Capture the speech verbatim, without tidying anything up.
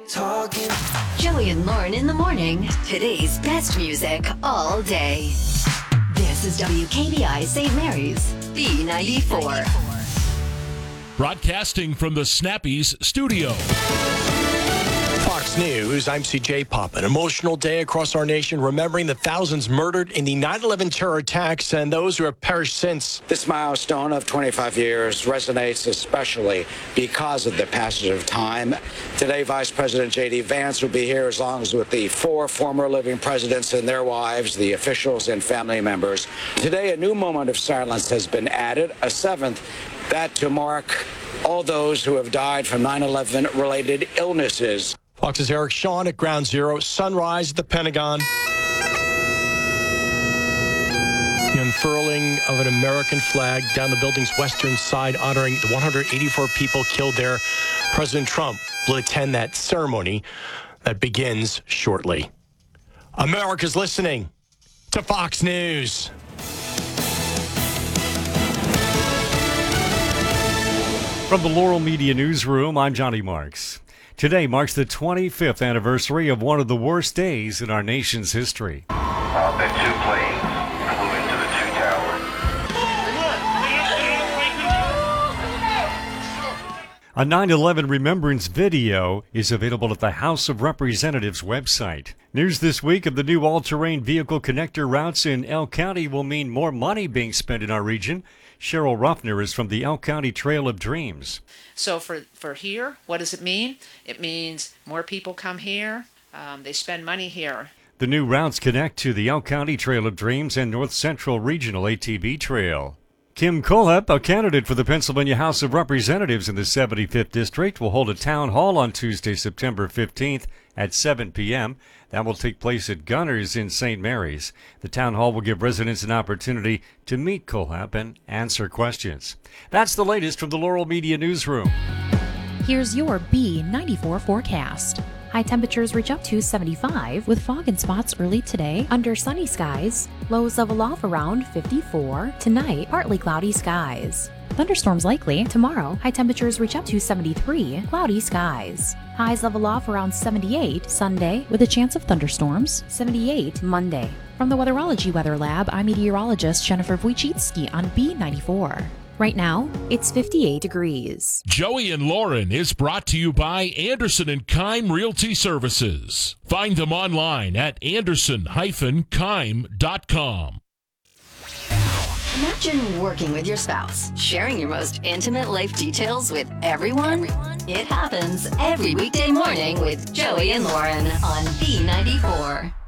talking. Joey and Lauren in the morning. Today's best music all day. This is W K B I Saint Mary's, B ninety-four. Broadcasting from the Snappies studio. Fox News, I'm C J Pop. An emotional day across our nation, remembering the thousands murdered in the nine eleven terror attacks and those who have perished since. This milestone of twenty-five years resonates especially because of the passage of time. Today, Vice President J D. Vance will be here as long as with the four former living presidents and their wives, the officials and family members. Today, a new moment of silence has been added, a seventh, that to mark all those who have died from nine eleven related illnesses. Fox's Eric Shawn at Ground Zero. Sunrise at the Pentagon. The unfurling of an American flag down the building's western side, honoring the one hundred eighty-four people killed there. President Trump will attend that ceremony that begins shortly. America's listening to Fox News. From the Laurel Media Newsroom, I'm Johnny Marks. Today marks the twenty-fifth anniversary of one of the worst days in our nation's history. Uh, the two planes flew into the two towers. A nine eleven remembrance video is available at the House of Representatives website. News this week of the new all-terrain vehicle connector routes in Elk County will mean more money being spent in our region. Cheryl Ruffner is from the Elk County Trail of Dreams. So for, for here, what does it mean? It means more people come here. Um, they spend money here. The new routes connect to the Elk County Trail of Dreams and North Central Regional A T V Trail. Kim Kohlhepp, a candidate for the Pennsylvania House of Representatives in the seventy-fifth District, will hold a town hall on Tuesday, September fifteenth at seven p.m. That will take place at Gunners in Saint Mary's. The town hall will give residents an opportunity to meet Kohlhepp and answer questions. That's the latest from the Laurel Media Newsroom. Here's your B ninety-four forecast. High temperatures reach up to seventy-five with fog and spots early today under sunny skies. Lows level off around fifty-four. Tonight, partly cloudy skies. Thunderstorms likely. Tomorrow, high temperatures reach up to seventy-three. Cloudy skies. Highs level off around seventy-eight Sunday with a chance of thunderstorms. seventy-eight Monday. From the Weatherology Weather Lab, I'm meteorologist Jennifer Wojcicki on B ninety-four. Right now, it's fifty-eight degrees. Joey and Lauren is brought to you by Anderson and Keim Realty Services. Find them online at anderson dash keim dot com. Imagine working with your spouse, sharing your most intimate life details with everyone. It happens every weekday morning with Joey and Lauren on B ninety-four.